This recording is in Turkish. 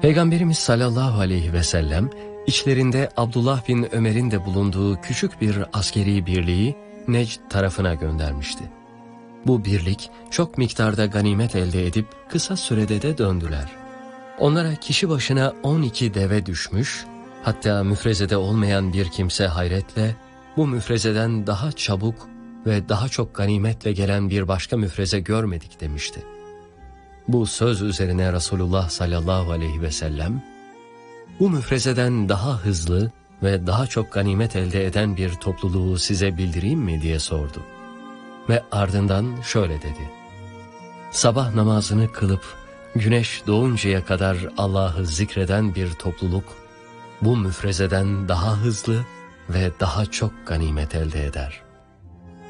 Peygamberimiz sallallahu aleyhi ve sellem, içlerinde Abdullah bin Ömer'in de bulunduğu küçük bir askeri birliği Necd tarafına göndermişti. Bu birlik çok miktarda ganimet elde edip kısa sürede de döndüler. Onlara kişi başına 12 deve düşmüş, hatta müfrezede olmayan bir kimse hayretle, bu müfrezeden daha çabuk ve daha çok ganimetle gelen bir başka müfreze görmedik demişti. Bu söz üzerine Resulullah sallallahu aleyhi ve sellem, bu müfrezeden daha hızlı ve daha çok ganimet elde eden bir topluluğu size bildireyim mi diye sordu. Ve ardından şöyle dedi: sabah namazını kılıp güneş doğuncaya kadar Allah'ı zikreden bir topluluk, bu müfrezeden daha hızlı ve daha çok ganimet elde eder.